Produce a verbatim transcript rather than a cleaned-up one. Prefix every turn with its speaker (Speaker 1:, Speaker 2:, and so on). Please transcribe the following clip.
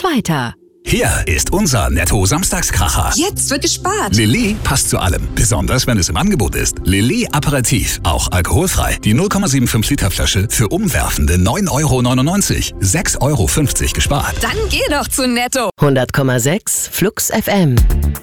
Speaker 1: weiter.
Speaker 2: Hier ist unser Netto-Samstagskracher.
Speaker 3: Jetzt wird gespart.
Speaker 2: Lilly passt zu allem, besonders wenn es im Angebot ist. Lilly Aperitif, auch alkoholfrei. Die null Komma fünfundsiebzig Liter Flasche für umwerfende neun Euro neunundneunzig. sechs Euro fünfzig gespart.
Speaker 3: Dann geh doch zu Netto.
Speaker 1: hundert Komma sechs Flux F M.